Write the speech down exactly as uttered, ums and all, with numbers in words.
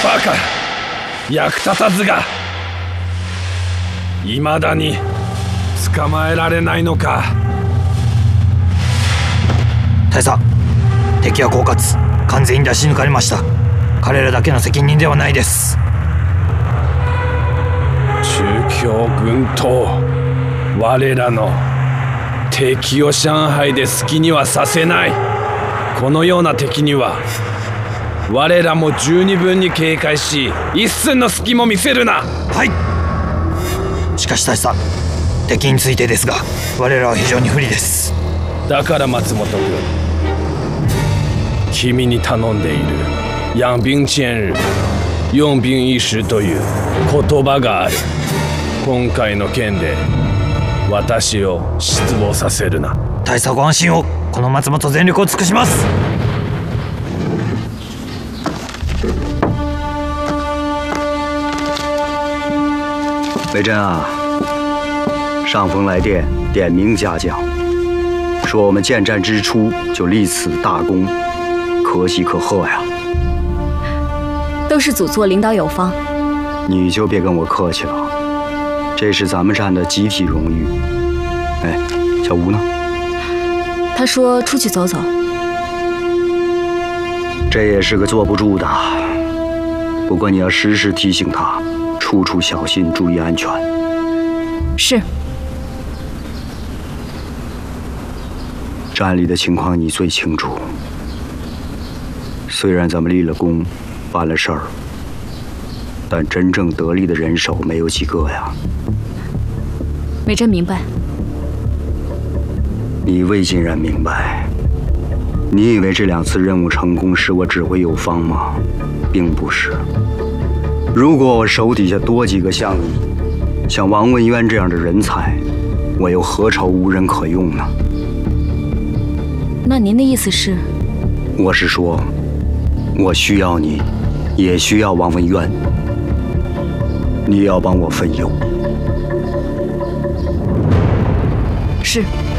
バカ、役立たずが。未だに捕まえられないのか。 大佐、敵は狡猾、完全に出し抜かれました。彼らだけの責任ではないです。 中京軍と我らの敵を上海で好きにはさせない。このような敵には我らも十二分に警戒し、一寸の隙も見せるな。 はい。しかし大佐、敵についてですが、我らは非常に不利です。 だから松本君、君に頼んでいる養兵千日、用兵一時という言葉がある。今回の件で私を失望させるな。 大佐ご安心を。この松本全力を尽くします。 伟珍啊，上峰来电，点名嘉奖，说我们建战之初就立此大功，可喜可贺呀！ 都是祖座领导有方， 你就别跟我客气了，这是咱们站的集体荣誉。哎，小吴呢？ 他说出去走走。 这也是个坐不住的，不过你要时时提醒他，处处小心，注意安全。 是。 站里的情况你最清楚。虽然咱们立了功，办了事儿，但真正得力的人手没有几个呀。 美珍明白。 你未尽然明白。你以为这两次任务成功是我指挥有方吗？并不是。如果我手底下多几个像你、像王文渊这样的人才，我又何愁无人可用呢？ 那您的意思是？ 我是说，我需要你，也需要王文渊。你要帮我分忧。 是。